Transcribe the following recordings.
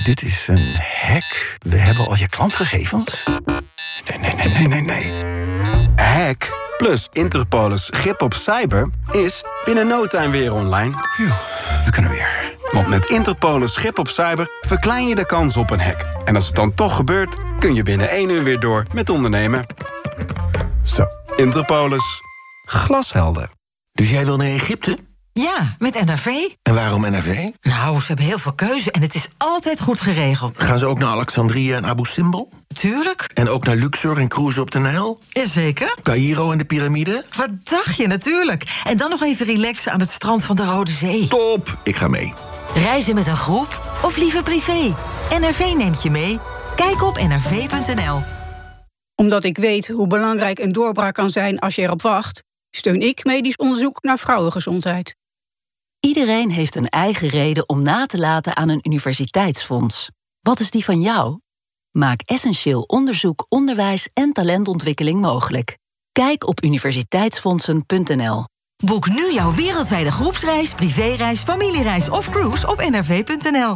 Dit is een hack. We hebben al je klantgegevens. Nee. Hack plus Interpolis grip op cyber is binnen no time weer online. Phew, we kunnen weer. Want met Interpolis grip op cyber verklein je de kans op een hack. En als het dan toch gebeurt, kun je binnen 1 uur weer door met ondernemen. Zo, Interpolis. Glashelder. Dus jij wil naar Egypte? Ja, met NRV. En waarom NRV? Nou, ze hebben heel veel keuze en het is altijd goed geregeld. Gaan ze ook naar Alexandria en Abu Simbel? Tuurlijk. En ook naar Luxor en cruisen op de Nijl? Jazeker. Caïro en de piramide? Wat dacht je, natuurlijk. En dan nog even relaxen aan het strand van de Rode Zee. Top, ik ga mee. Reizen met een groep of liever privé? NRV neemt je mee. Kijk op nrv.nl. Omdat ik weet hoe belangrijk een doorbraak kan zijn als je erop wacht, steun ik medisch onderzoek naar vrouwengezondheid. Iedereen heeft een eigen reden om na te laten aan een universiteitsfonds. Wat is die van jou? Maak essentieel onderzoek, onderwijs en talentontwikkeling mogelijk. Kijk op universiteitsfondsen.nl. Boek nu jouw wereldwijde groepsreis, privéreis, familiereis of cruise op nrv.nl.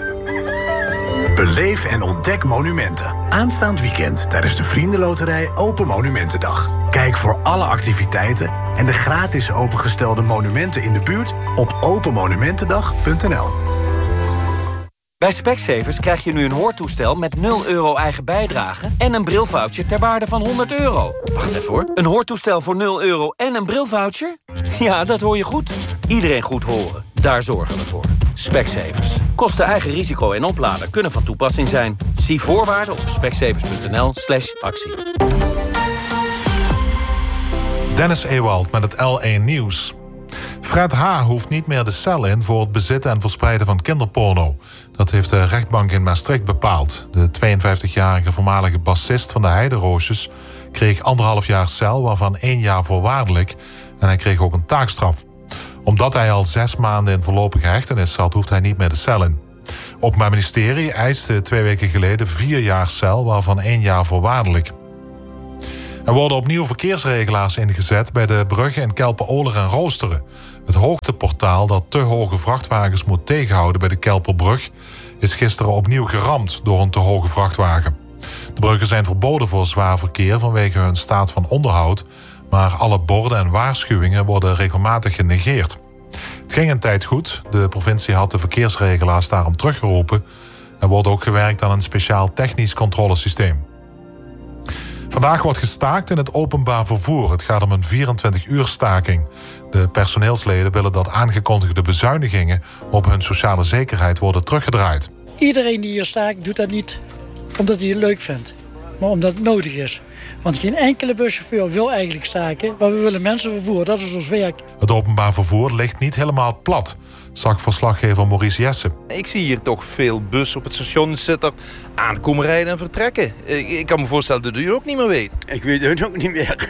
Beleef en ontdek monumenten. Aanstaand weekend tijdens de Vriendenloterij Open Monumentendag. Kijk voor alle activiteiten en de gratis opengestelde monumenten in de buurt op openmonumentendag.nl. Bij Specsavers krijg je nu een hoortoestel met €0 eigen bijdrage en een brilvoucher ter waarde van €100. Wacht even hoor. Een hoortoestel voor €0 en een brilvoucher? Ja, dat hoor je goed. Iedereen goed horen. Daar zorgen we voor. Specsavers. Kosten eigen risico en opladen kunnen van toepassing zijn. Zie voorwaarden op specsavers.nl/actie. Dennis Ewald met het L1 Nieuws. Fred H. hoeft niet meer de cel in voor het bezitten en verspreiden van kinderporno. Dat heeft de rechtbank in Maastricht bepaald. De 52-jarige voormalige bassist van de Heideroosjes kreeg 1,5 jaar cel, waarvan 1 jaar voorwaardelijk. En hij kreeg ook een taakstraf. Omdat hij al 6 maanden in voorlopige hechtenis zat, hoeft hij niet meer de cel in. Openbaar Ministerie eiste 2 weken geleden 4 jaar cel, waarvan 1 jaar voorwaardelijk. Er worden opnieuw verkeersregelaars ingezet bij de bruggen in Kelpen-Oler en Roosteren. Het hoogteportaal dat te hoge vrachtwagens moet tegenhouden bij de Kelperbrug is gisteren opnieuw geramd door een te hoge vrachtwagen. De bruggen zijn verboden voor zwaar verkeer vanwege hun staat van onderhoud, maar alle borden en waarschuwingen worden regelmatig genegeerd. Het ging een tijd goed. De provincie had de verkeersregelaars daarom teruggeroepen. Er wordt ook gewerkt aan een speciaal technisch controlesysteem. Vandaag wordt gestaakt in het openbaar vervoer. Het gaat om een 24-uur staking. De personeelsleden willen dat aangekondigde bezuinigingen op hun sociale zekerheid worden teruggedraaid. Iedereen die hier staakt doet dat niet omdat hij het leuk vindt, maar omdat het nodig is. Want geen enkele buschauffeur wil eigenlijk staken, maar we willen mensen vervoeren, dat is ons werk. Het openbaar vervoer ligt niet helemaal plat, zag verslaggever Maurice Jessen. Ik zie hier toch veel bussen op het station zitten, aankomen rijden en vertrekken. Ik kan me voorstellen dat u ook niet meer weet. Ik weet het ook niet meer.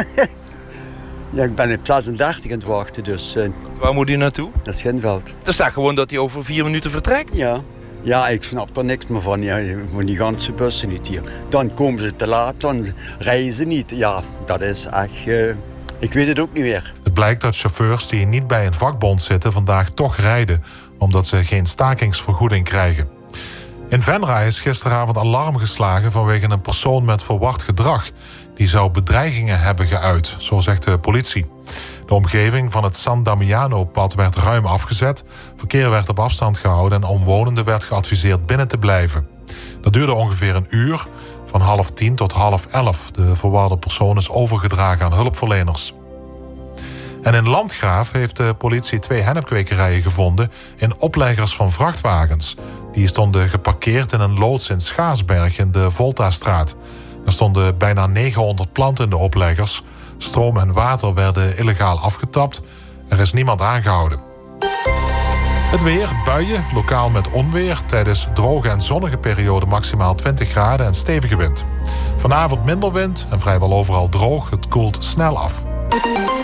Ja, ik ben op 36 aan het wachten, dus... Waar moet u naartoe? Naar Schinveld. Er staat gewoon dat hij over 4 minuten vertrekt? Ja. Ja, ik snap er niks meer van. Ja, van die ganse bussen niet hier. Dan komen ze te laat, dan rijden ze niet. Ja, dat is echt... ik weet het ook niet meer. Het blijkt dat chauffeurs die niet bij een vakbond zitten vandaag toch rijden, omdat ze geen stakingsvergoeding krijgen. In Venray is gisteravond alarm geslagen vanwege een persoon met verward gedrag. Die zou bedreigingen hebben geuit, zo zegt de politie. De omgeving van het San Damiano-pad werd ruim afgezet. Verkeer werd op afstand gehouden en omwonenden werd geadviseerd binnen te blijven. Dat duurde ongeveer een uur, van 9:30 tot 10:30. De verwarde persoon is overgedragen aan hulpverleners. En in Landgraaf heeft de politie 2 hennepkwekerijen gevonden in opleggers van vrachtwagens. Die stonden geparkeerd in een loods in Schaarsberg in de Voltastraat. Er stonden bijna 900 planten in de opleggers. Stroom en water werden illegaal afgetapt. Er is niemand aangehouden. Het weer, buien, lokaal met onweer. Tijdens droge en zonnige periode maximaal 20 graden en stevige wind. Vanavond minder wind en vrijwel overal droog. Het koelt snel af.